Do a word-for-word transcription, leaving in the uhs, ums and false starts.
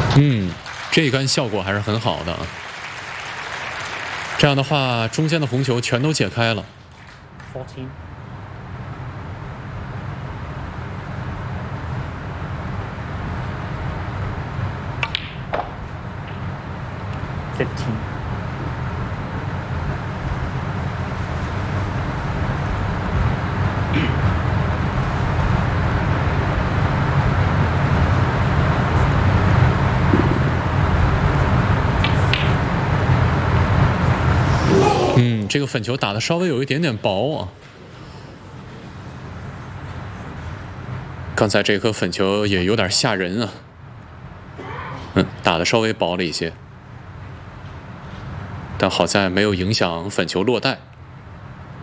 嗯，这一杆效果还是很好的啊。这样的话，中间的红球全都解开了。 fourteen. Fifteen. 嗯，这个粉球打的稍微有一点点薄啊。刚才这颗粉球也有点吓人啊。嗯，打的稍微薄了一些，但好在没有影响粉球落袋。